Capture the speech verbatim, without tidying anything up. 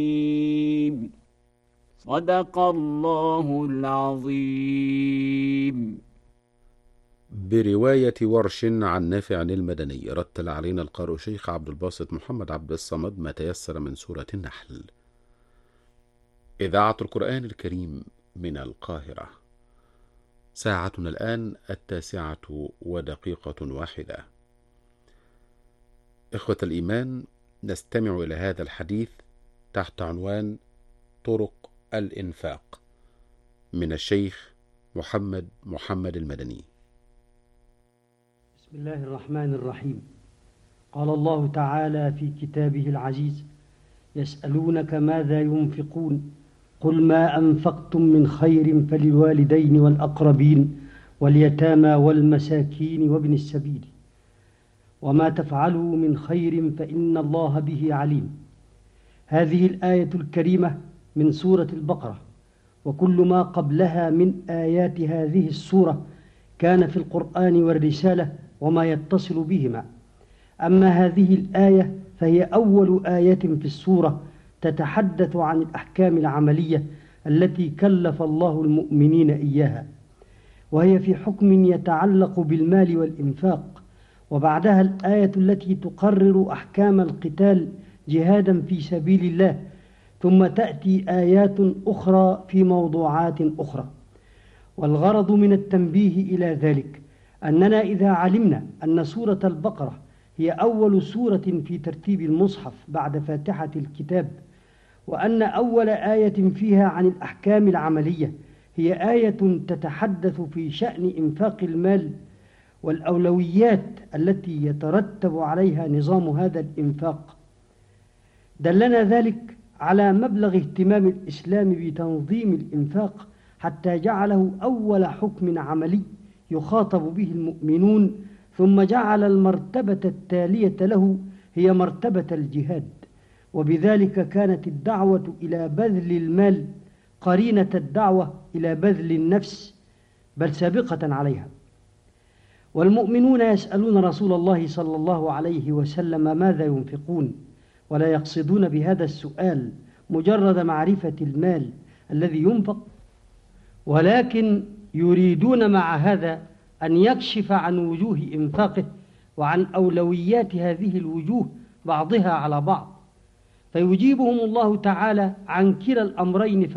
صدق الله العظيم. برواية ورش عن نافع المدني. رتل علينا القارئ شيخ عبد الباسط محمد عبد الصمد ما تيسر من سورة النحل. إذاعة القرآن الكريم من القاهرة. ساعتنا الآن التاسعة ودقيقة واحدة. إخوة الإيمان، نستمع إلى هذا الحديث تحت عنوان طرق الإنفاق من الشيخ محمد محمد المدني. بسم الله الرحمن الرحيم. قال الله تعالى في كتابه العزيز: يسألونك ماذا ينفقون قل ما أنفقتم من خير فللوالدين والأقربين واليتامى والمساكين وابن السبيل وما تفعلوا من خير فإن الله به عليم. هذه الآية الكريمة من سورة البقرة، وكل ما قبلها من آيات هذه السورة كان في القرآن والرسالة وما يتصل بهما. أما هذه الآية فهي أول آية في السورة تتحدث عن الأحكام العملية التي كلف الله المؤمنين إياها، وهي في حكم يتعلق بالمال والإنفاق، وبعدها الآية التي تقرر أحكام القتال جهادا في سبيل الله، ثم تأتي آيات أخرى في موضوعات أخرى. والغرض من التنبيه إلى ذلك أننا إذا علمنا أن سورة البقرة هي أول سورة في ترتيب المصحف بعد فاتحة الكتاب، وأن أول آية فيها عن الأحكام العملية هي آية تتحدث في شأن إنفاق المال والأولويات التي يترتب عليها نظام هذا الإنفاق، دلنا ذلك على مبلغ اهتمام الإسلام بتنظيم الإنفاق حتى جعله أول حكم عملي يخاطب به المؤمنون، ثم جعل المرتبة التالية له هي مرتبة الجهاد، وبذلك كانت الدعوة إلى بذل المال قرينة الدعوة إلى بذل النفس، بل سابقة عليها. والمؤمنون يسألون رسول الله صلى الله عليه وسلم ماذا ينفقون، ولا يقصدون بهذا السؤال مجرد معرفة المال الذي ينفق، ولكن يريدون مع هذا أن يكشف عن وجوه إنفاقه وعن أولويات هذه الوجوه بعضها على بعض، فيجيبهم الله تعالى عن كلا الأمرين